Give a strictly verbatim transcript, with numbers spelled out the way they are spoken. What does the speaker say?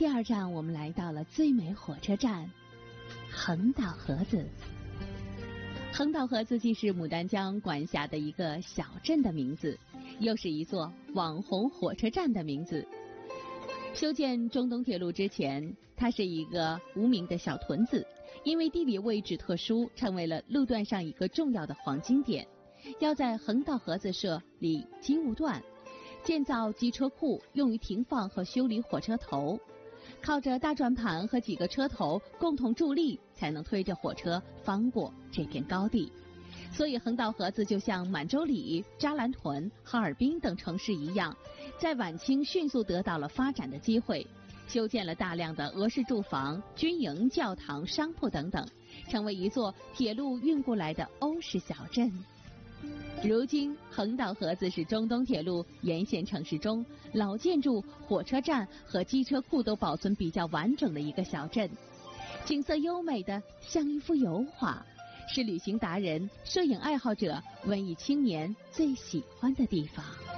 第二站，我们来到了最美火车站横岛河子。横岛河子既是牡丹江管辖的一个小镇的名字，又是一座网红火车站的名字。修建中东铁路之前，它是一个无名的小屯子，因为地理位置特殊，成为了路段上一个重要的黄金点。要在横岛河子设立机务段，建造机车库，用于停放和修理火车头。靠着大转盘和几个车头共同助力，才能推着火车翻过这片高地。所以横岛河子就像满洲里、扎兰屯、哈尔滨等城市一样，在晚清迅速得到了发展的机会，修建了大量的俄式住房、军营、教堂、商铺等等，成为一座铁路运过来的欧式小镇。如今横岛河子是中东铁路沿线城市中老建筑、火车站和机车库都保存比较完整的一个小镇，景色优美的像一幅油画，是旅行达人、摄影爱好者、文艺青年最喜欢的地方。